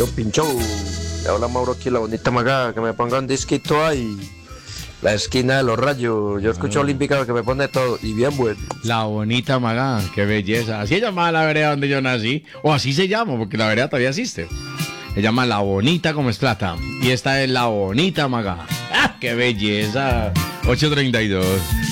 Yo pincho. Le habla Mauro aquí, la bonita Maga, que me ponga un disquito ahí. La esquina de los rayos. Yo escucho Olímpica que me pone todo. Y bien bueno. La bonita Maga, qué belleza. Así se llama la vereda donde yo nací. O así se llama, porque la vereda todavía existe. Se llama La Bonita como es plata. Y esta es La Bonita Maga. ¡Ah, qué belleza! 8:32.